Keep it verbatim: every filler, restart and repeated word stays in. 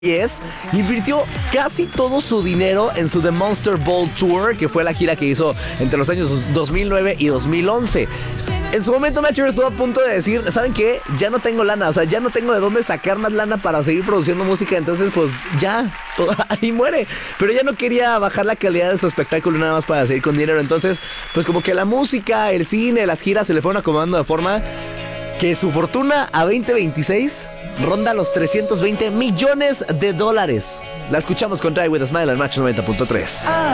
diez, invirtió casi todo su dinero en su The Monster Ball Tour, que fue la gira que hizo entre los años dos mil nueve y dos mil once. En su momento Matt Shore estuvo a punto de decir, ¿saben qué? Ya no tengo lana, o sea, ya no tengo de dónde sacar más lana para seguir produciendo música, entonces pues ya, todo, ahí muere. Pero ella no quería bajar la calidad de su espectáculo nada más para seguir con dinero, entonces pues como que la música, el cine, las giras se le fueron acomodando de forma que su fortuna a veinte veintiséis ronda los trescientos veinte millones de dólares. La escuchamos con Die With A Smile al Match noventa punto tres.